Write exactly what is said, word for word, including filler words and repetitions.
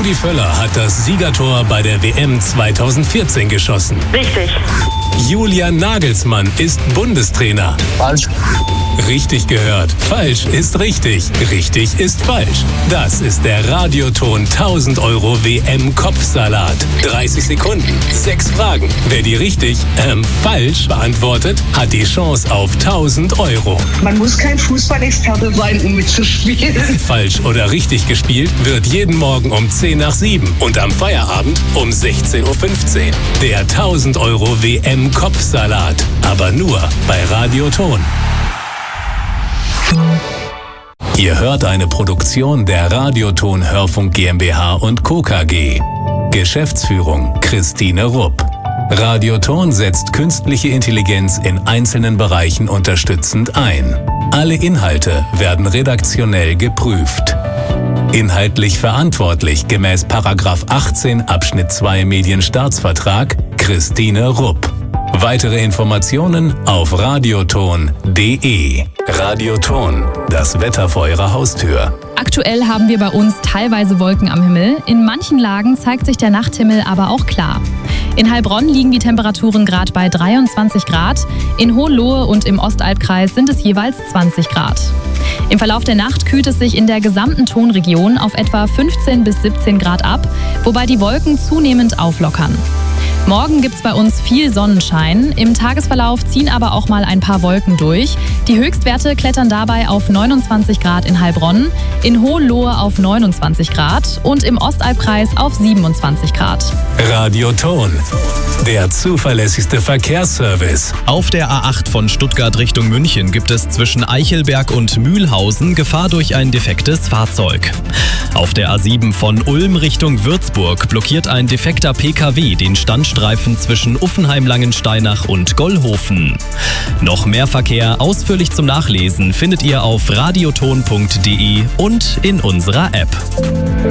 Rudi Völler hat das Siegertor bei der W M zweitausendvierzehn geschossen. Richtig. Julian Nagelsmann ist Bundestrainer. Falsch. Richtig gehört. Falsch ist richtig. Richtig ist falsch. Das ist der Radioton tausend Euro W M-Kopfsalat. dreißig Sekunden, sechs Fragen. Wer die richtig, ähm, falsch beantwortet, hat die Chance auf tausend Euro. Man muss kein Fußballexperte sein, um mitzuspielen. Falsch oder richtig gespielt wird jeden Morgen um zehn nach sieben und am Feierabend um sechzehn Uhr fünfzehn. Der tausend Euro W M-Kopfsalat. Aber nur bei Radioton. Ihr hört eine Produktion der Radioton Hörfunk GmbH und Co. K G. Geschäftsführung Christine Rupp. Radioton setzt künstliche Intelligenz in einzelnen Bereichen unterstützend ein. Alle Inhalte werden redaktionell geprüft. Inhaltlich verantwortlich gemäß Paragraph achtzehn Abschnitt zwei Medienstaatsvertrag Christine Rupp. Weitere Informationen auf radioton punkt de. Radioton, das Wetter vor Ihrer Haustür. Aktuell haben wir bei uns teilweise Wolken am Himmel. In manchen Lagen zeigt sich der Nachthimmel aber auch klar. In Heilbronn liegen die Temperaturen gerade bei dreiundzwanzig Grad. In Hohenlohe und im Ostalbkreis sind es jeweils zwanzig Grad. Im Verlauf der Nacht kühlt es sich in der gesamten Tonregion auf etwa fünfzehn bis siebzehn Grad ab, wobei die Wolken zunehmend auflockern. Morgen gibt's bei uns viel Sonnenschein. Im Tagesverlauf ziehen aber auch mal ein paar Wolken durch. Die Höchstwerte klettern dabei auf neunundzwanzig Grad in Heilbronn, in Hohenlohe auf neunundzwanzig Grad und im Ostalbkreis auf siebenundzwanzig Grad. Radioton, der zuverlässigste Verkehrsservice. Auf der A acht von Stuttgart Richtung München gibt es zwischen Eichelberg und Mühlhausen Gefahr durch ein defektes Fahrzeug. Auf der A sieben von Ulm Richtung Würzburg blockiert ein defekter P K W den Standstreifen zwischen Uffenheim-Langensteinach und Gollhofen. Noch mehr Verkehr ausführlich zum Nachlesen findet ihr auf radioton punkt de und in unserer App.